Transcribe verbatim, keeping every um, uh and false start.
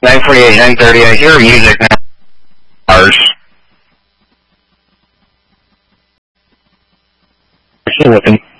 nine forty-eight, nine thirty, I hear music now. Ours. Still looking.